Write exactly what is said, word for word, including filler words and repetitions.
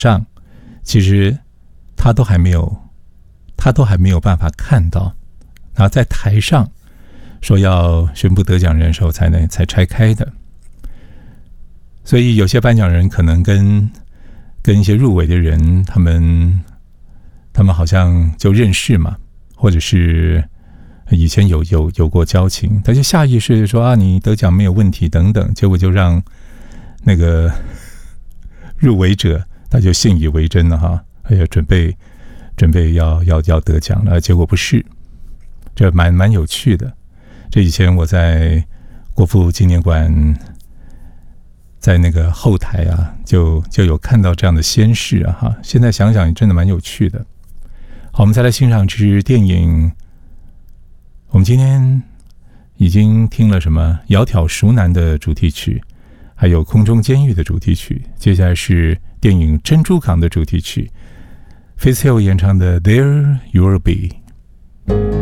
上，其实他都还没有，他都还没有办法看到，然后在台上说要宣布得奖人的时候才能才拆开的。所以有些颁奖人可能跟跟一些入围的人，他们他们好像就认识嘛，或者是以前有有有过交情，他就下意识说啊，你得奖没有问题等等，结果就让那个入围者他就信以为真了哈，哎呀，准备准备要要要得奖了，结果不是，这蛮蛮有趣的。这以前我在国父纪念馆。在那个后台啊，就就有看到这样的先世啊哈，现在想想真的蛮有趣的。好，我们再来欣赏支电影。我们今天已经听了什么《窈窕淑男》的主题曲，还有《空中监狱》的主题曲，接下来是电影《珍珠港》的主题曲 ，Faith Hill 演唱的《There You'll Be》。